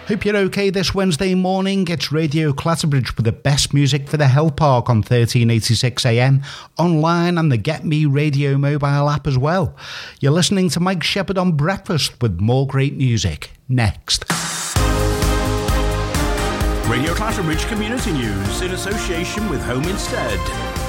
Hope you're okay this Wednesday morning. It's Radio Clatterbridge with the best music for the Health Park on 1386 AM, online and the Get Me Radio mobile app as well. You're listening to Mike Shepherd on Breakfast with more great music. Next. Radio Clatterbridge Community News in association with Home Instead.